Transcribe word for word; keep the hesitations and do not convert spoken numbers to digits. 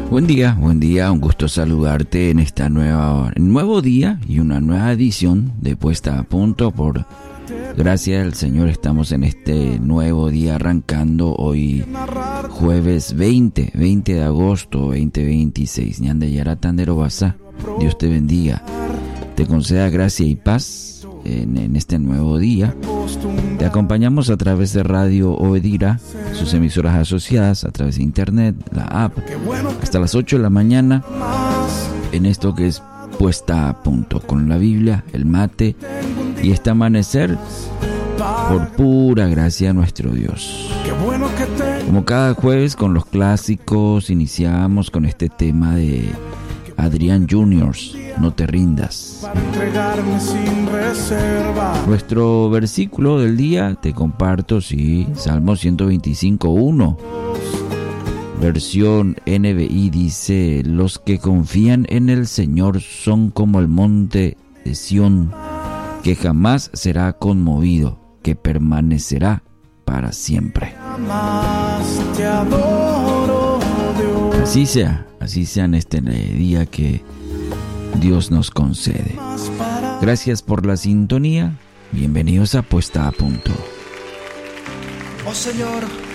Buen día, buen día, un gusto saludarte en esta nueva, nuevo día y una nueva edición de Puesta a Punto. Por gracias al Señor estamos en este nuevo día arrancando hoy jueves veinte, veinte de agosto veinte veintiséis. Ñande Yara Tandero Basa, Dios te bendiga, te conceda gracia y paz en, en este nuevo día. Te acompañamos a través de Radio Obedira, sus emisoras asociadas, a través de internet, la app, hasta las ocho de la mañana en esto que es Puesta a Punto, con la Biblia, el mate y este amanecer por pura gracia de nuestro Dios. Como cada jueves con los clásicos, iniciamos con este tema de Adrián Juniors, No te rindas. Nuestro versículo del día te comparto, sí, Salmo ciento veinticinco, uno. Versión N B I dice: los que confían en el Señor son como el monte de Sión, que jamás será conmovido, que permanecerá para siempre. Así sea, así sea en este día que Dios nos concede. Gracias por la sintonía. Bienvenidos a Puesta a Punto. Oh Señor,